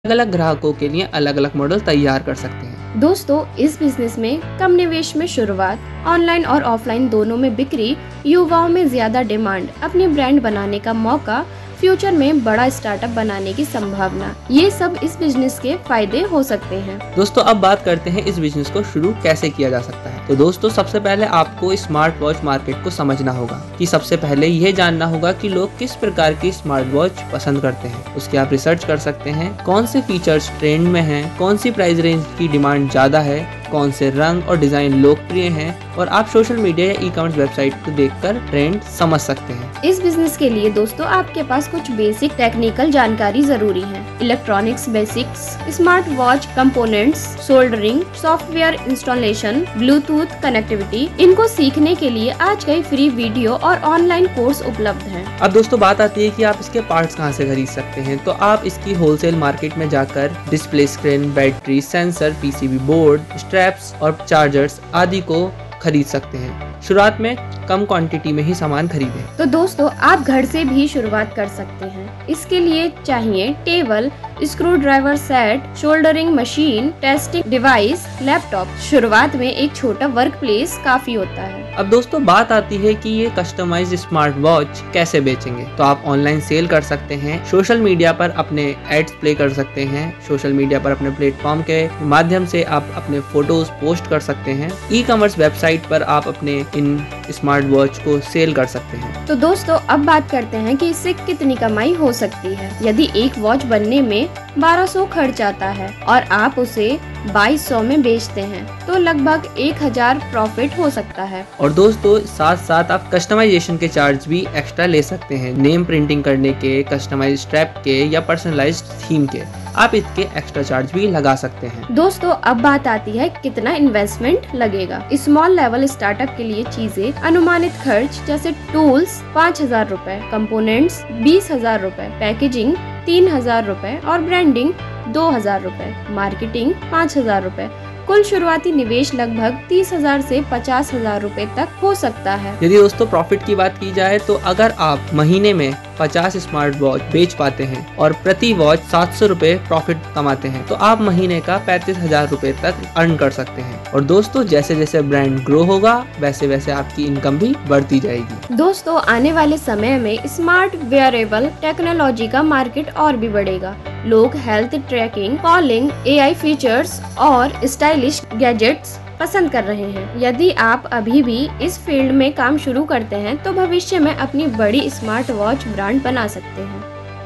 अलग ग्राहकों के लिए अलग अलग मॉडल तैयार कर सकते हैं। दोस्तों, इस बिजनेस में कम निवेश में शुरुआत, ऑनलाइन और ऑफलाइन दोनों में बिक्री, युवाओं में ज्यादा डिमांड, अपनी ब्रांड बनाने का मौका, फ्यूचर में बड़ा स्टार्टअप बनाने की संभावना, ये सब इस बिजनेस के फायदे हो सकते हैं। दोस्तों, अब बात करते हैं इस बिजनेस को शुरू कैसे किया जा सकता है। तो दोस्तों, सबसे पहले आपको स्मार्ट वॉच मार्केट को समझना होगा कि सबसे पहले यह जानना होगा कि लोग किस प्रकार की स्मार्ट वॉच पसंद करते हैं। उसके आप रिसर्च कर सकते हैं कौन से फीचर्स ट्रेंड में हैं, कौन सी प्राइस रेंज की डिमांड ज्यादा है, कौन से रंग और डिजाइन लोकप्रिय हैं, और आप सोशल मीडिया या ई-कॉमर्स वेबसाइट को देखकर ट्रेंड समझ सकते हैं। इस बिजनेस के लिए दोस्तों आपके पास कुछ बेसिक टेक्निकल जानकारी जरूरी है। Electronics basics, smart watch components, soldering, software installation, Bluetooth connectivity, इनको सीखने के लिए आज कई फ्री वीडियो और ऑनलाइन कोर्स उपलब्ध हैं। अब दोस्तों, बात आती है कि आप इसके पार्ट्स कहां से खरीद सकते हैं। तो आप इसकी होलसेल मार्केट में जाकर display screen, battery, sensor, PCB board, straps और चार्जर्स आदि को खरीद सकते हैं। शुरुआत में कम क्वांटिटी में ही सामान खरीदें। तो दोस्तों, आप घर से भी शुरुआत कर सकते हैं। इसके लिए चाहिए table, screw driver set, soldering machine, testing device, laptop. शुरुआत में एक छोटा वर्क प्लेस काफी होता है। अब दोस्तों, बात आती है कि ये कस्टमाइज्ड स्मार्ट वॉच कैसे बेचेंगे। तो आप ऑनलाइन सेल कर सकते हैं, सोशल मीडिया पर अपने एड्स प्ले कर सकते हैं, सोशल मीडिया पर अपने प्लेटफॉर्म के माध्यम से आप अपने फोटोज पोस्ट कर सकते हैं, ई-कॉमर्स वेबसाइट पर आप अपने इन स्मार्ट वॉच को सेल कर सकते हैं। तो दोस्तों, अब बात करते हैं कि इससे कितनी कमाई हो सकती है। यदि एक वॉच बनने में 1200 खर्च आता है और आप उसे 2200 में बेचते हैं तो लगभग 1000 प्रॉफिट हो सकता है। और दोस्तों, साथ साथ आप कस्टमाइजेशन के चार्ज भी एक्स्ट्रा ले सकते हैं। नेम प्रिंटिंग करने के, कस्टमाइज स्ट्रैप के या पर्सनलाइज्ड थीम के, आप इसके एक्स्ट्रा चार्ज भी लगा सकते हैं। दोस्तों, अब बात आती है कितना इन्वेस्टमेंट लगेगा। स्मॉल लेवल स्टार्टअप के लिए चीजें, अनुमानित खर्च जैसे टूल्स 5000 रूपए, कंपोनेंट्स 20,000 रूपए, पैकेजिंग 3000 रूपए और ब्रांडिंग 2000 रूपए, मार्केटिंग 5000 रूपए। कुल शुरुआती निवेश लगभग 30,000 से 50,000 रूपए तक हो सकता है। यदि दोस्तों प्रॉफिट की बात की जाए तो अगर आप महीने में 50 स्मार्ट वॉच बेच पाते हैं और प्रति वॉच 700 रूपए प्रॉफिट कमाते हैं तो आप महीने का 35,000 रूपए तक अर्न कर सकते हैं। और दोस्तों, जैसे जैसे ब्रांड ग्रो होगा वैसे वैसे आपकी इनकम भी बढ़ती जाएगी। दोस्तों, आने वाले समय में स्मार्ट वेयरेबल टेक्नोलॉजी का मार्केट और भी बढ़ेगा। लोग health trekking, calling, AI features और स्टाइलिश गैजेट्स पसंद कर रहे हैं। यदि आप अभी भी इस फील्ड में काम शुरू करते हैं तो भविष्य में अपनी बड़ी स्मार्ट वॉच ब्रांड बना सकते हैं।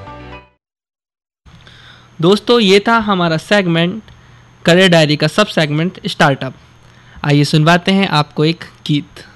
दोस्तों, ये था हमारा सेगमेंट करियर डायरी का सब सेगमेंट स्टार्टअप। आइए सुनवाते हैं आपको एक गीत।